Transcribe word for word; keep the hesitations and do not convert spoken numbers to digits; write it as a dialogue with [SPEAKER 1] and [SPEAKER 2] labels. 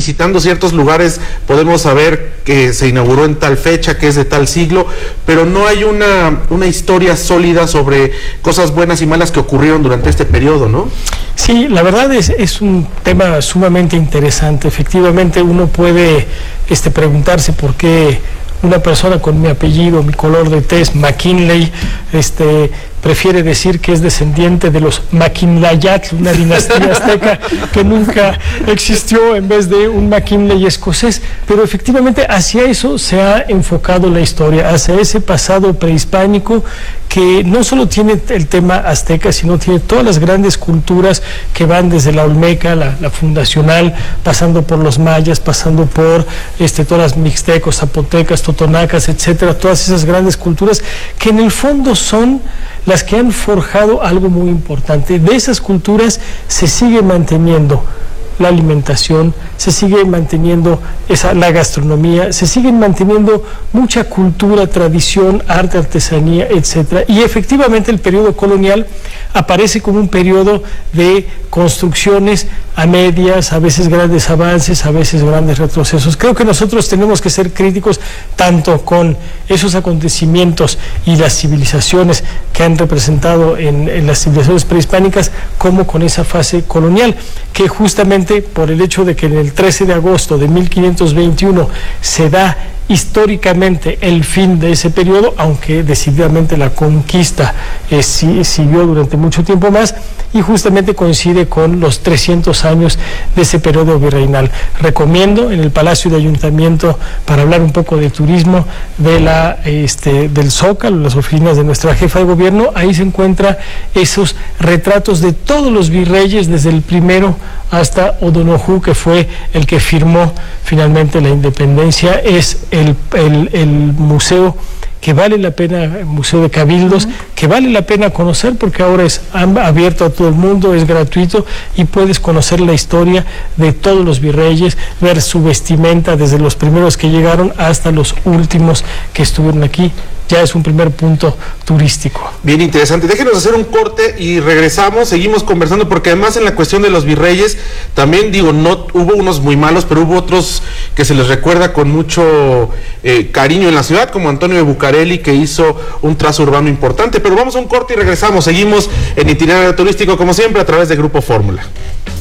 [SPEAKER 1] visitando ciertos lugares podemos saber que se inauguró en tal fecha, que es de tal siglo, pero no hay una, una historia sólida sobre cosas buenas y malas que ocurrieron durante este periodo, ¿no?
[SPEAKER 2] Sí, la verdad es, es un tema sumamente interesante. Efectivamente, uno puede este, preguntarse por qué una persona con mi apellido, mi color de tez, McKinley, este, prefiere decir que es descendiente de los McKinlayat, una dinastía azteca que nunca existió, en vez de un McKinley escocés. Pero efectivamente hacia eso se ha enfocado la historia, hacia ese pasado prehispánico que no solo tiene el tema azteca, sino tiene todas las grandes culturas que van desde la olmeca, la, la fundacional, pasando por los mayas, pasando por este, todas las mixtecos, zapotecas, totonacas, etcétera, todas esas grandes culturas que en el fondo son las que han forjado algo muy importante. De esas culturas se sigue manteniendo la alimentación, se sigue manteniendo esa, la gastronomía, se siguen manteniendo mucha cultura, tradición, arte, artesanía, etcétera. Y efectivamente el periodo colonial aparece como un periodo de construcciones a medias, a veces grandes avances, a veces grandes retrocesos. Creo que nosotros tenemos que ser críticos tanto con esos acontecimientos y las civilizaciones que han representado en, en las civilizaciones prehispánicas, como con esa fase colonial, que justamente por el hecho de que en el trece de agosto de mil quinientos veintiuno se da históricamente el fin de ese periodo, aunque decididamente la conquista eh, sí, siguió durante mucho tiempo más, y justamente coincide con los trescientos años de ese periodo virreinal. Recomiendo en el Palacio de Ayuntamiento, para hablar un poco de turismo, de la, este, del Zócalo, las oficinas de nuestra jefa de gobierno, ahí se encuentran esos retratos de todos los virreyes, desde el primero hasta O'Donoghue, que fue el que firmó finalmente la independencia. Es el, el, el museo que vale la pena, el Museo de Cabildos, uh-huh. que vale la pena conocer porque ahora es abierto a todo el mundo, es gratuito y puedes conocer la historia de todos los virreyes, ver su vestimenta desde los primeros que llegaron hasta los últimos que estuvieron aquí. Ya es un primer punto turístico.
[SPEAKER 1] Bien interesante. Déjenos hacer un corte y regresamos, seguimos conversando, porque además en la cuestión de los virreyes, también digo, no hubo unos muy malos, pero hubo otros que se les recuerda con mucho eh, cariño en la ciudad, como Antonio de Bucareli, que hizo un trazo urbano importante. Pero vamos a un corte y regresamos, seguimos en Itinerario Turístico, como siempre, a través de Grupo Fórmula.